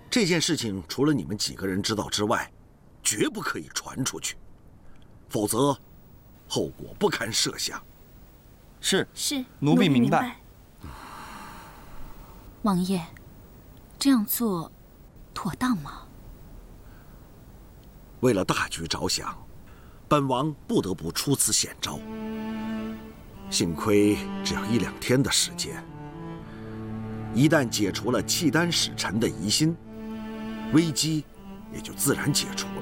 这件事情除了你们几个人知道之外，绝不可以传出去，否则后果不堪设想。 是， 是， 奴婢明白。 王爷，这样做妥当吗？ 为了大局着想，本王不得不出此险招。幸亏只要1-2天的时间，一旦解除了契丹使臣的疑心，危机也就自然解除了。